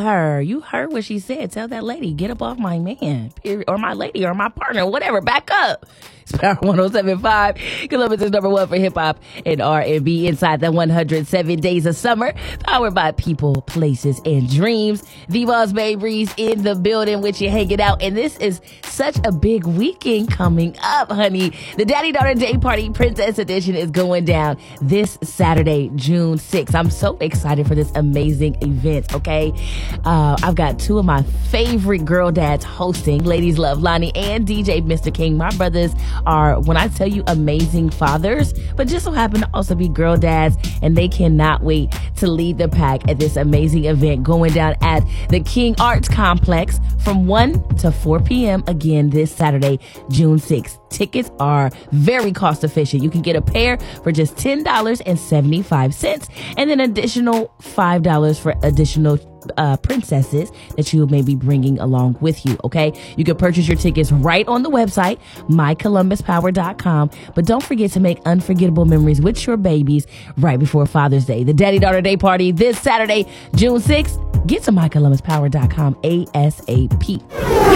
her. You heard what she said. Tell that lady, get up off my man, period, or my lady, or my partner, whatever. Back up. It's Power 107.5. Columbus is number one for hip hop and R&B inside the 107 days of summer. Powered by people, places, and dreams. The Boss Baby's in the building with you hanging out. And this is such a big weekend coming up, honey. The Daddy Daughter Day Party Princess Edition is going down this Saturday, June 6th. I'm so excited for this amazing event, okay? I've got two of my favorite girl dads hosting. Ladies love Lonnie and DJ Mr. King. My brothers are, when I tell you, amazing fathers, but just so happen to also be girl dads, and they cannot wait to lead the pack at this amazing event going down at the King Arts Complex from 1 to 4 p.m. again this Saturday, June 6th. Tickets are very cost efficient. You can get a pair for just $10.75 and an additional $5 for additional princesses that you may be bringing along with you. Okay, you can purchase your tickets right on the website mycolumbuspower.com, but don't forget to make unforgettable memories with your babies right before Father's Day. The Daddy Daughter Day Party this Saturday, June 6th. Get to mycolumbuspower.com ASAP.